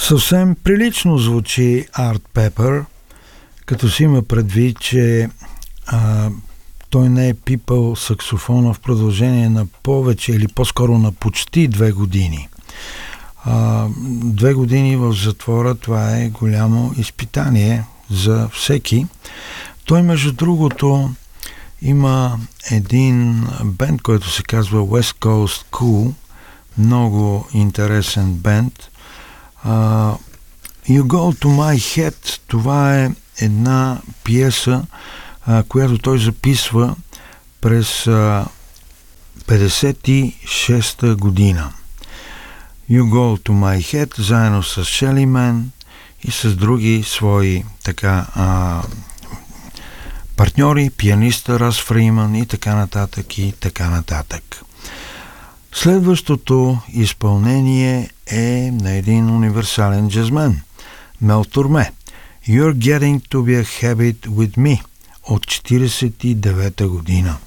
Съвсем прилично звучи Art Pepper, като си има предвид, че той не е пипал саксофона в продължение на повече или по-скоро на почти 2 години. 2 години в затвора, това е голямо изпитание за всеки. Той, между другото, има един бенд, който се казва West Coast Cool, много интересен бенд. You Go To My Head, това е една пиеса, която той записва през 56-та година. You Go To My Head, заедно с Shelly Man и с други свои партньори, пианиста Рас Фриман и така нататък и така нататък. Следващото изпълнение е на един универсален джазмен, Мел Турме. You're Getting To Be A Habit With Me от 49-та година.